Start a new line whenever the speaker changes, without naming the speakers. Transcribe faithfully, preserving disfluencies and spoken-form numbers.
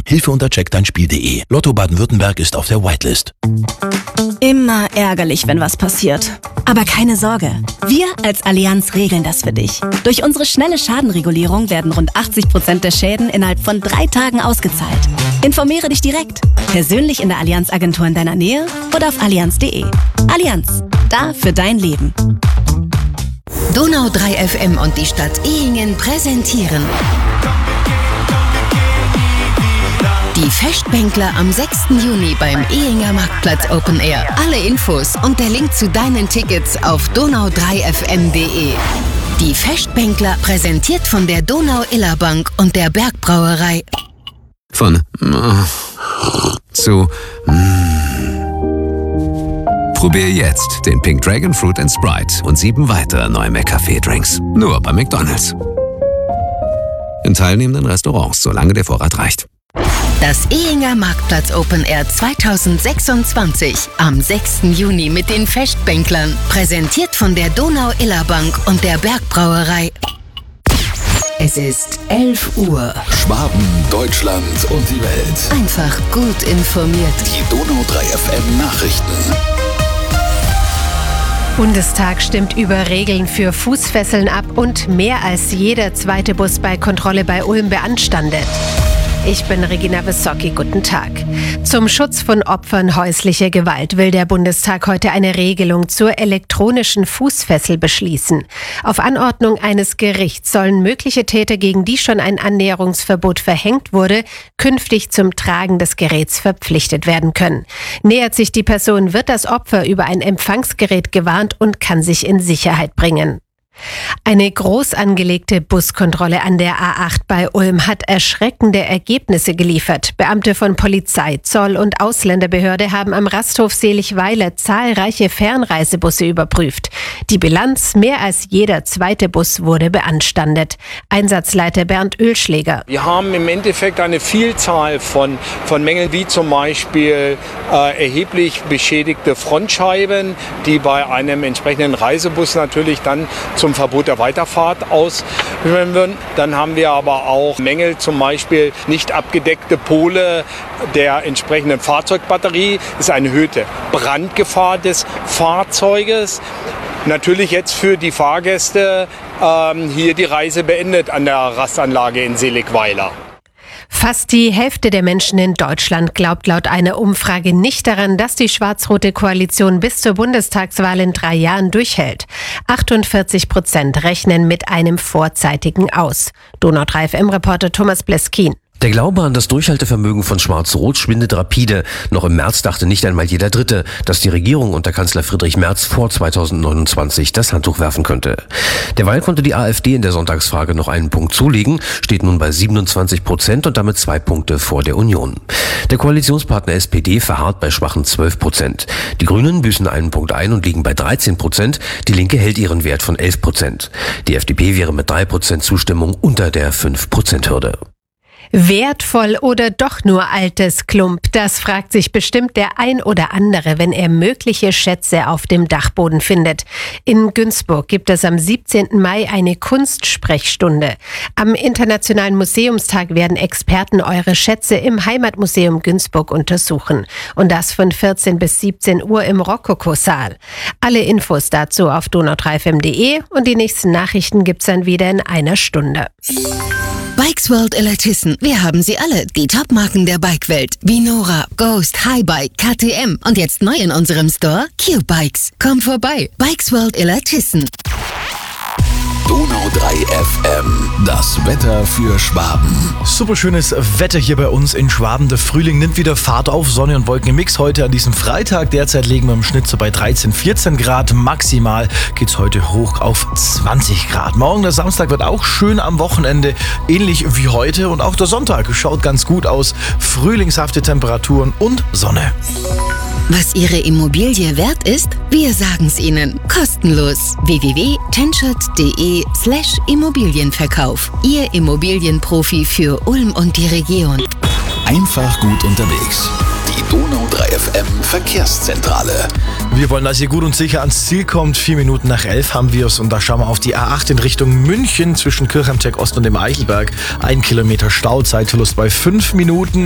Hilfe unter check dein spiel punkt de. Lotto Baden-Württemberg ist auf der Whitelist.
Immer ärgerlich, wenn was passiert. Aber keine Sorge, wir als Allianz regeln das für dich. Durch unsere schnelle Schadenregulierung werden rund achtzig Prozent der Schäden innerhalb von drei Tagen ausgezahlt. Informiere dich direkt, persönlich in der Allianz-Agentur in deiner Nähe oder auf allianz punkt de. Allianz, da für dein Leben.
Donau drei F M und die Stadt Ehingen präsentieren die Festbänkler am sechsten Juni beim Ehinger Marktplatz Open Air. Alle Infos und der Link zu deinen Tickets auf donau drei f m punkt de. Die Festbänkler präsentiert von der Donau-Iller-Bank und der Bergbrauerei.
Von äh, zu mm. Probier jetzt den Pink Dragon Fruit and Sprite und sieben weitere neue McCafé-Drinks. Nur bei McDonald's. In teilnehmenden Restaurants, solange der Vorrat reicht.
Das Ehinger Marktplatz Open Air zweitausendsechsundzwanzig am sechsten Juni mit den Festbänklern. Präsentiert von der Donau-Iller-Bank und der Bergbrauerei. Es ist elf Uhr.
Schwaben, Deutschland und die Welt.
Einfach gut informiert.
Die Donau drei F M Nachrichten.
Bundestag stimmt über Regeln für Fußfesseln ab und mehr als jeder zweite Bus bei Kontrolle bei Ulm beanstandet. Ich bin Regina Wissocki, guten Tag. Zum Schutz von Opfern häuslicher Gewalt will der Bundestag heute eine Regelung zur elektronischen Fußfessel beschließen. Auf Anordnung eines Gerichts sollen mögliche Täter, gegen die schon ein Annäherungsverbot verhängt wurde, künftig zum Tragen des Geräts verpflichtet werden können. Nähert sich die Person, wird das Opfer über ein Empfangsgerät gewarnt und kann sich in Sicherheit bringen. Eine groß angelegte Buskontrolle an der A acht bei Ulm hat erschreckende Ergebnisse geliefert. Beamte von Polizei, Zoll- und Ausländerbehörde haben am Rasthof Seligweiler zahlreiche Fernreisebusse überprüft. Die Bilanz: mehr als jeder zweite Bus wurde beanstandet. Einsatzleiter Bernd Oehlschläger.
Wir haben im Endeffekt eine Vielzahl von, von Mängeln, wie zum Beispiel äh, erheblich beschädigte Frontscheiben, die bei einem entsprechenden Reisebus natürlich dann zum Verbot der Weiterfahrt ausführen würden. Dann haben wir aber auch Mängel, zum Beispiel nicht abgedeckte Pole der entsprechenden Fahrzeugbatterie. Das ist eine erhöhte Brandgefahr des Fahrzeuges. Natürlich jetzt für die Fahrgäste ähm, hier die Reise beendet an der Rastanlage in Seligweiler.
Fast die Hälfte der Menschen in Deutschland glaubt laut einer Umfrage nicht daran, dass die schwarz-rote Koalition bis zur Bundestagswahl in drei Jahren durchhält. achtundvierzig Prozent rechnen mit einem vorzeitigen Aus. Donau drei F M-Reporter Thomas Bleskin.
Der Glaube an das Durchhaltevermögen von Schwarz-Rot schwindet rapide. Noch im März dachte nicht einmal jeder Dritte, dass die Regierung unter Kanzler Friedrich Merz vor zweitausendneunundzwanzig das Handtuch werfen könnte. Derweil konnte die AfD in der Sonntagsfrage noch einen Punkt zulegen, steht nun bei siebenundzwanzig Prozent und damit zwei Punkte vor der Union. Der Koalitionspartner S P D verharrt bei schwachen zwölf Prozent. Die Grünen büßen einen Punkt ein und liegen bei dreizehn Prozent. Die Linke hält ihren Wert von elf Prozent. Die F D P wäre mit drei Prozent Zustimmung unter der fünf Prozent Hürde.
Wertvoll oder doch nur altes Klump? Das fragt sich bestimmt der ein oder andere, wenn er mögliche Schätze auf dem Dachboden findet. In Günzburg gibt es am siebzehnten Mai eine Kunstsprechstunde. Am Internationalen Museumstag werden Experten eure Schätze im Heimatmuseum Günzburg untersuchen. Und das von vierzehn bis siebzehn Uhr im Rokoko-Saal. Alle Infos dazu auf donau drei f m punkt de und die nächsten Nachrichten gibt's dann wieder in einer Stunde.
Bikes World Illertissen. Wir haben sie alle. Die Top-Marken der Bikewelt. Vinora, Ghost, Highbike, K T M. Und jetzt neu in unserem Store, Q-Bikes. Komm vorbei. Bikes World Illertissen.
Donau drei F M, das Wetter für Schwaben.
Super schönes Wetter hier bei uns in Schwaben. Der Frühling nimmt wieder Fahrt auf, Sonne und Wolken im Mix heute an diesem Freitag. Derzeit liegen wir im Schnitt so bei dreizehn, vierzehn Grad. Maximal geht's heute hoch auf zwanzig Grad. Morgen der Samstag wird auch schön, am Wochenende ähnlich wie heute. Und auch der Sonntag schaut ganz gut aus. Frühlingshafte Temperaturen und Sonne.
Was Ihre Immobilie wert ist? Wir sagen's Ihnen. Kostenlos. w w w punkt tenschert punkt de slash Immobilienverkauf. Ihr Immobilienprofi für Ulm und die Region.
Einfach gut unterwegs. Die Donau drei F M Verkehrszentrale.
Wir wollen, dass ihr gut und sicher ans Ziel kommt. Vier Minuten nach elf haben wir es und da schauen wir auf die A acht in Richtung München zwischen Kirchheim-Teck Ost und dem Eichelberg. Ein Kilometer Stau, Zeitverlust bei fünf Minuten.